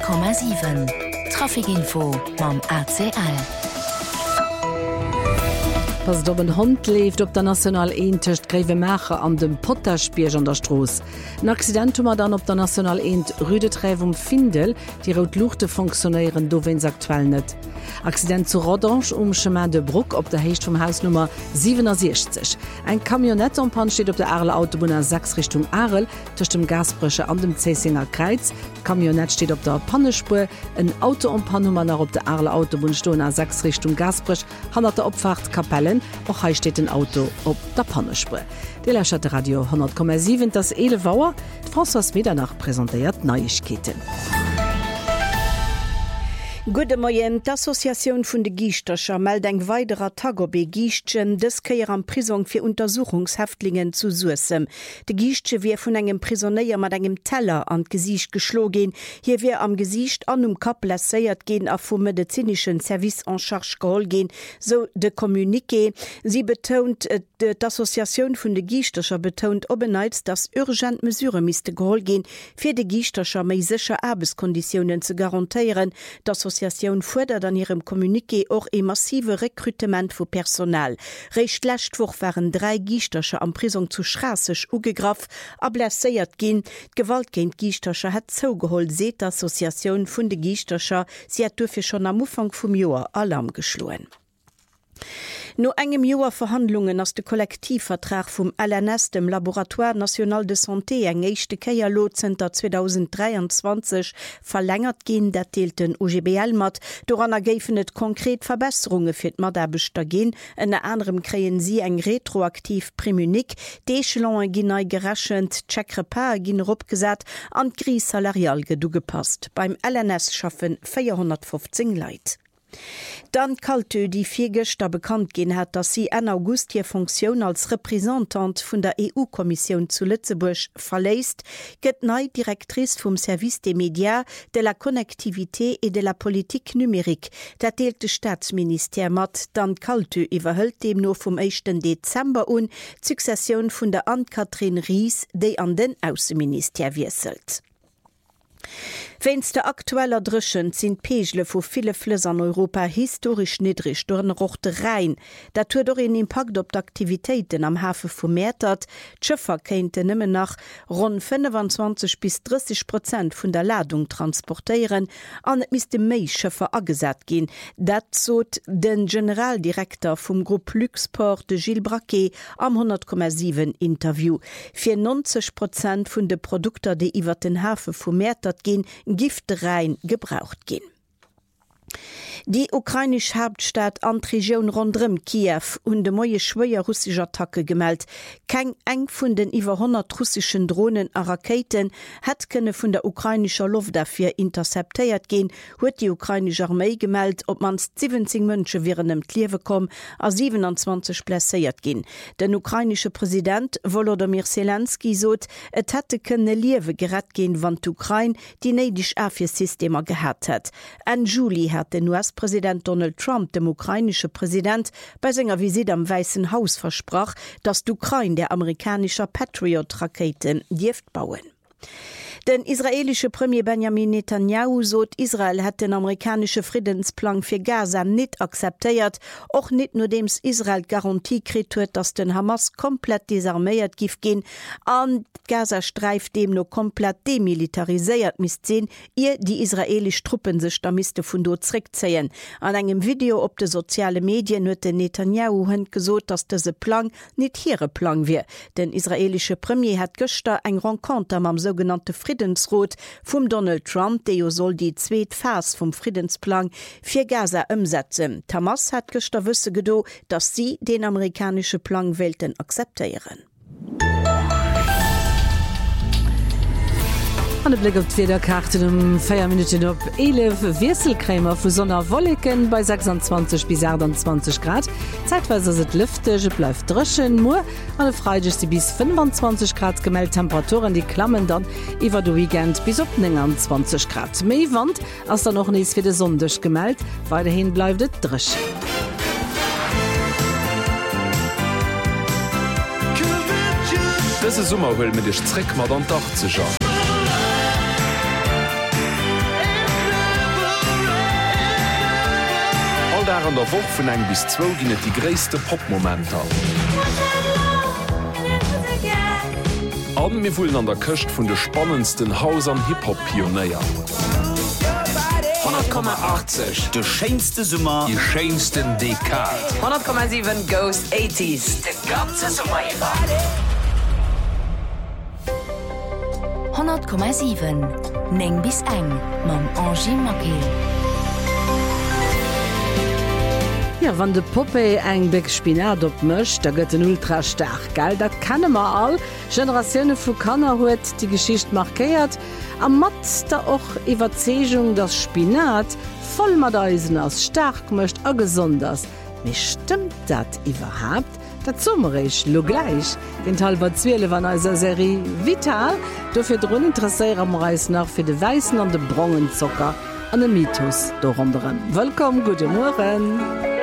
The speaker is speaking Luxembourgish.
100,7 Trafikinfo mam ACL. Was doben Hund lebt op der National 1 töcht Greve Macher an dem Potterspiech an der Stroos. Ein Accidentummer dann op der National 1 Rüdeträvum Findel, die Rotluchte funktionieren do wenns aktuell net. Accident zu Rodange Chemin de Bruck op der Hecht vom Hausnummer 67. Ein Kamionett am Pan steht op der Arle Autobahn 6 Richtung Arel, durch dem Gasbrüche an dem Zesinger Kreuz. Kamionett steht op der Pannespur, ein Auto am Pannummer nach op der Arle Autobahn 6 Richtung Gasbrüch, han der Opfahrt Kapellen, auch hier steht ein Auto op der Pannespur. Die Lächerte Radio 100,7 das Elevauer, François Medernach präsentiert Neuigkeiten. Gute Morgen, d'Assoziation vun de Giichtercher meldt eng weiterer Tagobe Giichtchen des Keier am Prison fir Untersuchungshäftlingen zu Suessem. De Giichtsche wie vun engem Prisonnéier mat engem Teller an Gesicht geschlo gin, hier wie am Gesicht an Kap lässéiert gin a vum medizinischen Service en charge gehol gin, so de Kommuniqué. Sie betont d'Assoziation vun de Giichtercher betont obenneits, dass urgent Mesure miste gehol gin, fir de Giichtercher méi sicher Arbeitskonditionen zu garantieren. L'Association fordert an ihrem Kommuniqué auch ein massive Rekrutement von Personal. Recht letztwoch waren 3 Giichtercher am Prison zu Straßisch ugegraf, ablässeiert gin. Gewalt gegen Giichtercher hat zugeholt, seht die Assoziation von de Giichtercher. Sie hat dafür schon am Anfang vom Jahr Alarm geschlagen. No engem Joer Verhandlungen ass de Kollektivvertrag vum LNS dem Laboratoire National de Santé eng éischchte Keierlotzenter 2023 verlängert gin, dat deelten UGBL mat, doran ergéifen et konkret Verbesserunge fir d Maderbeter gin, ennner anderem kreien sie eng retroaktiv Primunik, d'Echelon ginnei gerechend, Tscheckrepa ginn opgesat, an Gris salarial gedu gepasst. Beim LNS schaffen 415 Leiit. Dann Kaltö, die Viergester bekannt gehen hat, dass sie en August hier Funktion als Repräsentant von der EU-Kommission zu Lützeburg verlässt, geht neu Direktrice vom Service des Médias, de la Connectivité et de la Politique numérique. Der teilte Staatsminister mat, dann Kaltö überhält dem nur vom 1. Dezember und Succession von der Anne-Kathrin Ries, die an den Außenminister wechselt. Wenn's der aktueller Drschen sind Pegle vu viele Flüsse an Europa historisch niedrig durch den Rochte Rhein. Dat tut doch einen Impact op d'Aktivitäten am Hafen vermehrtert. Schiffer kennte nimmer nach rund 25-30% von der Ladung transportieren, an müsste mehr Schiffer angesat gehen. Dat sot den Generaldirektor vom Gruppe Luxport de Gilles Braquet am 100,7 Interview. 94% von de Produkte, die iwwer den Hafen vermehrtert gehen, Giftereien gebraucht gehen. Die ukrainische Hauptstadt an die Region rundum Kiew und de neue schwere russische Attacke gemeldet. Kein eng von den über 100 russischen Drohnen und Raketen hat können von der ukrainischen Luftwaffe interceptiert gehen, hat die ukrainische Armee gemeldet, ob man 17 Menschen während dem Leben kommen, und 27 blessiert gehen. Der ukrainische Präsident Volodymyr Zelensky sagt, es hätte können Leben gerettet gehen, wenn die Ukraine die nötige Abwehrsysteme gehabt hat. An Juli hat der US-Präsident Donald Trump, dem ukrainischen Präsident, bei seiner Visite am Weißen Haus versprach, dass die Ukraine der amerikanischer Patriot-Raketen bauen. Den israelische Premier Benjamin Netanyahu sagt, Israel hat den amerikanischen Friedensplan für Gaza nicht akzeptiert, auch nicht nur dem Israel Garantie kriegt hat, dass den Hamas komplett desarmiert gif gehen, an Gaza streift dem nur komplett demilitarisiert misst sehen, ihr die israelische Truppen sich da misste von dort zurückziehen. An einem Video auf den sozialen Medien hat Netanyahu gesagt, dass dieser Plan nicht ihre Plan wäre. Der israelische Premier hat gestern ein Rencontre am sogenannten Friedensrot vom Donald Trump, der soll die zweite Phase vom Friedensplan für Gaza umsetzen. Hamas hat gestern wisse gedo, dass sie den amerikanischen Plan wählten akzeptieren. An den Blick auf die Wetterkarte um 4 Minuten op 11 Wesselkrämer für Sonnerwolken bei 26 bis 28 Grad. Zeitweise sind lüftig, bleibt drschen, nur alle Freitag sie bis 25 Grad gemeldet Temperaturen, die klammen dann über den Weekend bis auf 29 Grad. Mehr Wand als dann noch nichts für den Sonntag gemeldet, weiterhin bleibt es drschen. Dëse Summer hull mit dech Zréck mat an Dach ze schaffen. wären der Woche von 1 bis 2 ginnet die größte Popmomenter. An mir wollen an der Köcht von der spannendsten Hausern Hip-Hop-Pionier. 100,80 de scheinste Summer Die schönsten Dekad. 100,7 Ghost 80s de ganze Summer. 100,7 Neng bis eng mam Angie Mackey. Ja, wann de Poppe eng Beck Spinat op mëcht, da gëtt den ultra stark gell. Dat kann ma all Generationioune vu Kanner huet die Geschicht markéiert, am mat da och Iwerzegung dat Spinat voll mat Eisen ass stark mëcht a gesonders. Me stimmt dat iwwerhaupt? Dat sommerich lo gleich. Den halber Zwiele van eiser Serie Vital, do fir run interesseier am Reis nach fir de Weißen an de Brongenzocker an den Mythos do anderen. Willkommen, gute Morgen!